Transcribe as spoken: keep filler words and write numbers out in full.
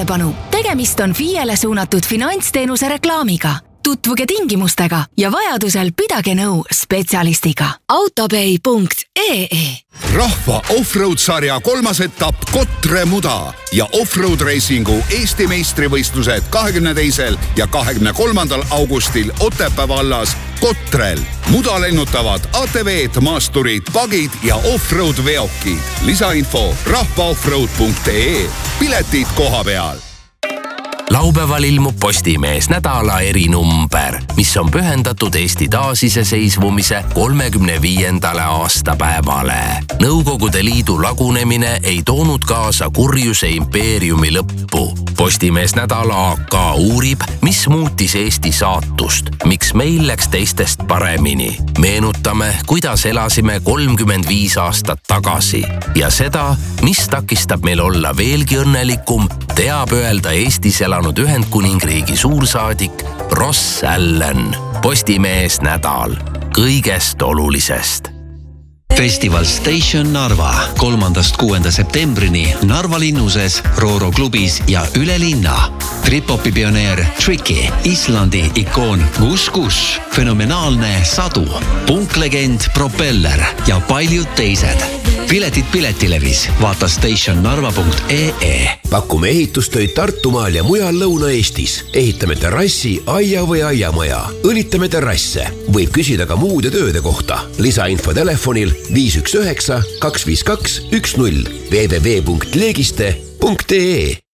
tähelepanu, tegemist on F I E-le suunatud finantsteenuse reklaamiga. Tutvuge tingimustega ja vajadusel pidage nõu spetsialistiga. autopay punkt ee Rahva offroad-sarja kolmas etapp Kotre Muda ja offroad reisingu Eesti meistrivõistlused kahekümne teisel ja kahekümne kolmandal augustil Otepää vallas Kotrel. Muda lennutavad A T V-d, maasturid, pagid ja offroad veokid. Lisainfo rahva offroad punkt ee. Piletid koha peal. Laupäeval ilmub Postimees nädala erinumber, mis on pühendatud Eesti taasiseseisvumise kolmekümne viiendale aastapäevale. Nõukogude Liidu lagunemine ei toonud kaasa kurjuse impeeriumi lõppu. Postimees nädala A K uurib, mis muutis Eesti saatust, miks meil läks teistest paremini. Meenutame, kuidas elasime kolmkümmend viis aastat tagasi ja seda, mis takistab meil olla veelgi õnnelikum, teab öelda Eestis elanud Ühendkuningriigi suursaadik Ross Allen. Postimees nädal. Kõigest olulisest. Festival Station Narva kolmandast kuuenda septembrini Narva linnuses, Rooro klubis ja üle linna. Trip-hopi pioneer Tricky, Islandi ikoon Gus Gus, fenomenaalne Sadu, punklegend Propeller ja paljud teised. Piletid Piletilevis. Vaata station narva punkt ee. Pakume ehitustöid Tartumaal ja mujal Lõuna-Eestis. Ehitame terrassi, aia või aiamaja. Õlitame terrasse. Võib küsida ka muude tööde kohta. Lisainfo telefonil viis üks üheksa kaks viis kaks üks null w w w punkt leegiste punkt ee.